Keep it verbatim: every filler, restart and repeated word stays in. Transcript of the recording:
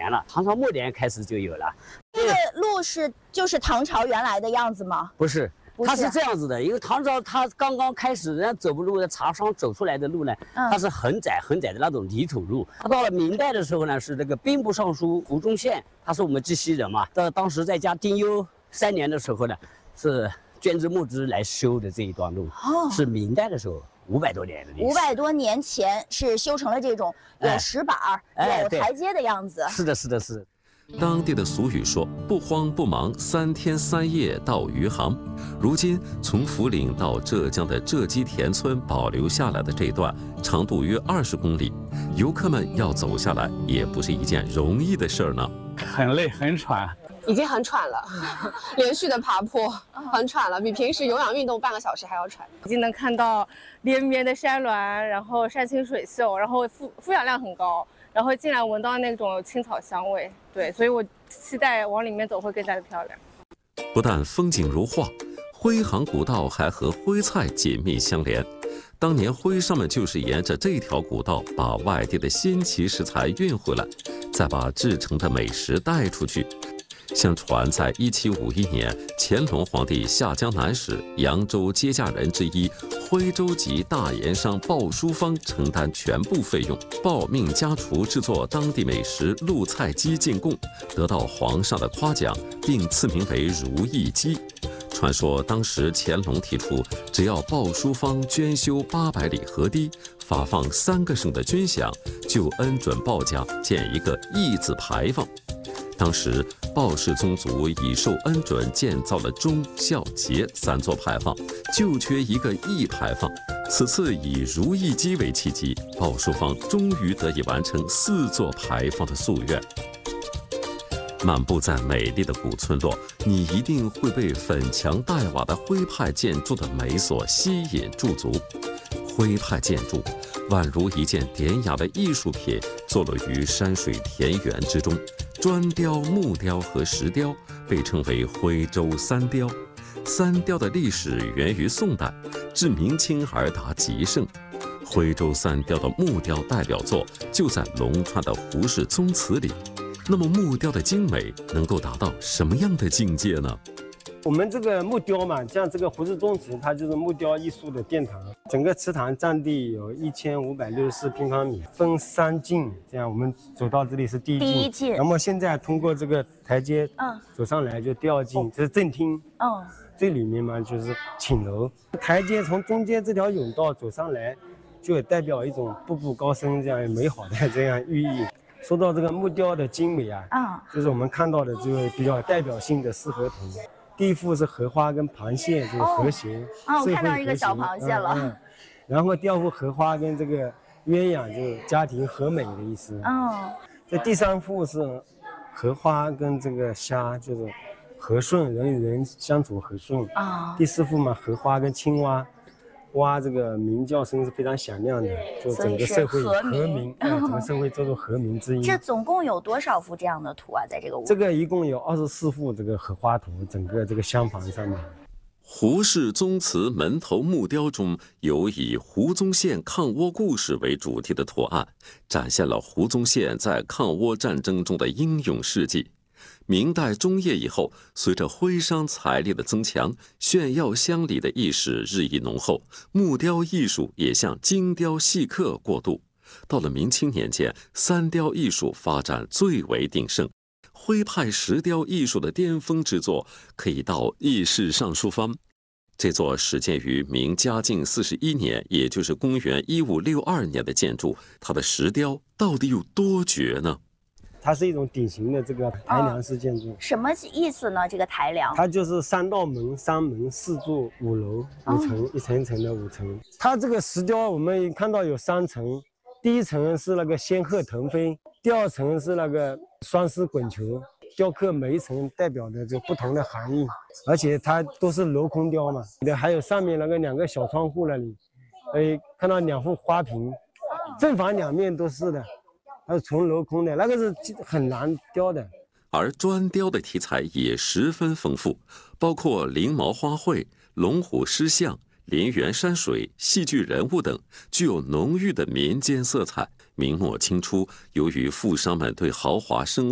年了，唐朝末年开始就有了。 这个路是就是唐朝原来的样子吗？ 不是。 不是它是这样子的，因为唐朝它刚刚开始，人家走不路的茶商走出来的路呢， 嗯、 它是很窄很窄的那种泥土路。到了明代的时候呢，是这个兵部尚书胡宗宪，他是我们绩溪人嘛，到当时在家丁忧三年的时候呢，是捐资募资来修的这一段路，哦、是明代的时候。五百多年的历史， 五百多年前是修成了这种有石板、哎、有台阶的样子。 是的，是的，是的。 当地的俗语说：“不慌不忙，三天三夜到余杭。”如今，从涪陵到浙江的浙基田村保留下来的这段长度约二十公里，游客们要走下来也不是一件容易的事儿呢。 很累，很喘。 已经很喘了，连续的爬坡，很喘了，比平时有氧运动半个小时还要喘。 已经能看到连绵的山峦，然后山清水秀，然后负负氧量很高，然后进来闻到那种青草香味，对，所以我期待往里面走会更加的漂亮。 不但风景如画，徽杭古道还和徽菜紧密相连。当年徽商们就是沿着这条古道，把外地的新奇食材运回来，再把制成的美食带出去。相传，在一七五一年，乾隆皇帝下江南时，扬州接驾人之一徽州籍大盐商鲍淑芳承担全部费用，报命家厨制作当地美食陆菜鸡进贡，得到皇上的夸奖，并赐名为如意鸡。传说当时乾隆提出，只要鲍淑芳捐修八百里河堤，发放三个省的军饷，就恩准鲍家建一个义字牌坊。当时鲍氏宗族已受恩准建造了忠孝节三座牌坊，就缺一个义牌坊。此次以如意鸡为契机，鲍淑芳终于得以完成四座牌坊的夙愿。漫步在美丽的古村落，你一定会被粉墙黛瓦的徽派建筑的美所吸引驻足。徽派建筑宛如一件典雅的艺术品，坐落于山水田园之中。砖雕、木雕和石雕被称为徽州三雕。三雕的历史源于宋代，至明清而达极盛。徽州三雕的木雕代表作就在龙川的胡氏宗祠里。那么木雕的精美能够达到什么样的境界呢？ 我们这个木雕嘛，像这个胡氏宗祠，它就是木雕艺术的殿堂。整个祠堂占地有一千五百六十四平方米，分三进。这样我们走到这里是第一进， 第一进。 那么现在通过这个台阶， 嗯， 走上来就第二进，这是正厅。 嗯， 这里面嘛就是寝楼。台阶从中间这条甬道走上来，就代表一种步步高升这样美好的这样寓意。说到这个木雕的精美啊， 啊、嗯， 就是我们看到的这个比较代表性的四合图。第一幅是荷花跟螃蟹，就是和谐。 哦，我看到一个小螃蟹了。 嗯嗯、然后第二幅荷花跟这个鸳鸯，就是家庭和美的意思。 哦。 这第三幅是荷花跟这个虾，就是和顺，人与人相处和顺。 啊、哦。 第四幅嘛，荷花跟青蛙。蛙这个鸣叫声是非常响亮的，就整个社会和鸣，哎，整个社会叫做和鸣之音。 这总共有多少幅这样的图啊？在这个屋？ 这个一共有二十四幅这个荷花图，整个这个厢房上面。 胡氏宗祠门头木雕中有以胡宗宪抗倭故事为主题的图案，展现了胡宗宪在抗倭战争中的英勇事迹。明代中叶以后，随着徽商财力的增强，炫耀乡里的意识日益浓厚，木雕艺术也向精雕细刻过渡。到了明清年间，三雕艺术发展最为鼎盛，徽派石雕艺术的巅峰之作可以到议事尚书坊。这座始建于明嘉靖四十一年，也就是公元一五六二年的建筑，它的石雕到底有多绝呢？ 它是一种典型的这个台梁式建筑。 哦、什么意思呢？这个台梁， 它就是三道门、三门、四座、五楼、五层，哦、一层一层的五层。它这个石雕我们看到有三层，第一层是那个仙鹤腾飞，第二层是那个双狮滚球。雕刻每一层代表的这不同的含义，而且它都是镂空雕嘛。还有上面那个两个小窗户那里，哎，看到两幅花瓶，正反两面都是的。它是纯镂空的，那个是很难雕的。 而砖雕的题材也十分丰富，包括翎毛花卉、龙虎狮象、林园山水、戏剧人物等，具有浓郁的民间色彩。明末清初，由于富商们对豪华生